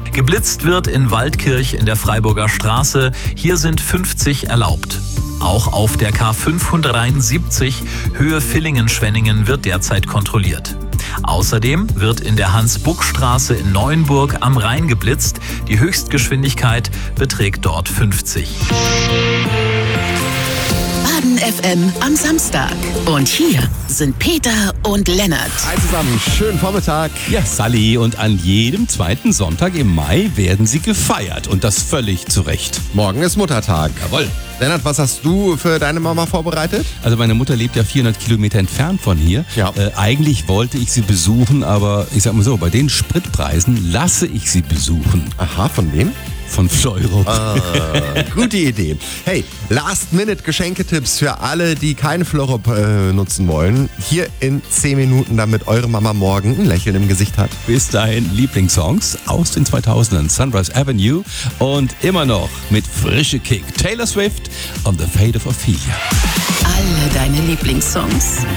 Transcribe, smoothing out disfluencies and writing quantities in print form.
Geblitzt wird in Waldkirch in der Freiburger Straße. Hier sind 50 erlaubt. Auch auf der K573 Höhe Villingen-Schwenningen wird derzeit kontrolliert. Außerdem wird in der Hans-Buck-Straße in Neuenburg am Rhein geblitzt. Die Höchstgeschwindigkeit beträgt dort 50. Baden FM am Samstag. Und hier sind Peter und Lennart. Hi zusammen, schönen Vormittag. Ja, Sally, und an jedem zweiten Sonntag im Mai werden sie gefeiert. Und das völlig zu Recht. Morgen ist Muttertag. Jawohl. Lennart, was hast du für deine Mama vorbereitet? Also meine Mutter lebt ja 400 Kilometer entfernt von hier. Ja. Eigentlich wollte ich sie besuchen, aber ich sag mal so, bei den Spritpreisen lasse ich sie besuchen. Aha, von wem? Von Fleuro. Gute Idee. Hey, Last-Minute-Geschenketipps für alle, die keinen Florop nutzen wollen. Hier in 10 Minuten, damit eure Mama morgen ein Lächeln im Gesicht hat. Bis dahin Lieblingssongs aus den 2000ern. Sunrise Avenue und immer noch mit frische Kick. Taylor Swift und The Fate of Ophelia. Alle deine Lieblingssongs.